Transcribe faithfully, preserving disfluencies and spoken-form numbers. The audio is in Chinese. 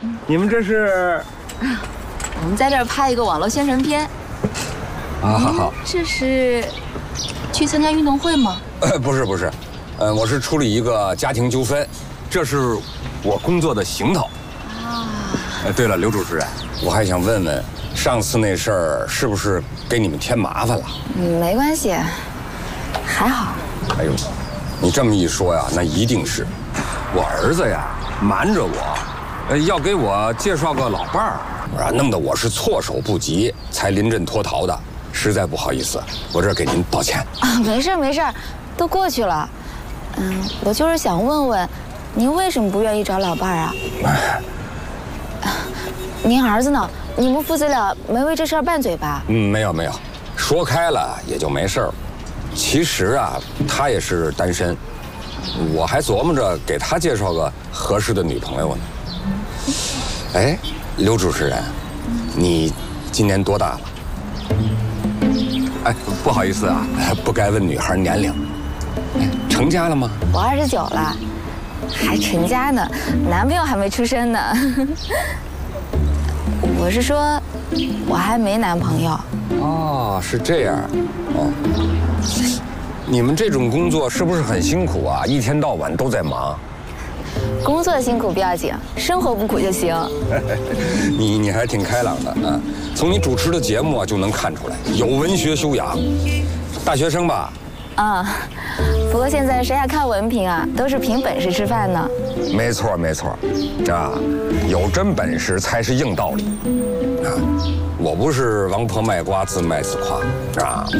你们这是？ 我们在这儿拍一个网络宣传片。 啊，好好。 这是去参加运动会吗？ 呃，不是不是，呃，我是处理一个家庭纠纷，这是我工作的行头。啊。呃，对了，刘主持人，我还想问问，上次那事儿是不是给你们添麻烦了？ 嗯，没关系，还好。 哎呦，你这么一说呀，那一定是，我儿子呀瞒着我，呃，要给我介绍个老伴儿，啊，弄得我是措手不及，才临阵脱逃的，实在不好意思，我这儿给您道歉。 啊，没事没事，都过去了。嗯，我就是想问问，您为什么不愿意找老伴儿啊？您儿子呢？你们父子俩没为这事儿拌嘴吧？ 嗯，没有没有，说开了也就没事儿。其实啊，他也是单身，我还琢磨着给他介绍个合适的女朋友呢。哎，刘主持人，你今年多大了？哎，不好意思啊，不该问女孩年龄。哎，成家了吗？ 我二十九了，还成家呢，男朋友还没出生呢。我是说，我还没男朋友。 哦，是这样。哦，你们这种工作是不是很辛苦啊？一天到晚都在忙。 工作辛苦不要紧，生活不苦就行。 你你还挺开朗的啊！从你主持的节目啊就能看出来，有文学修养。大学生吧？ 啊，不过现在谁还看文凭啊？都是凭本事吃饭呢。 没错没错，啊，有真本事才是硬道理。啊，我不是王婆卖瓜自卖自夸啊。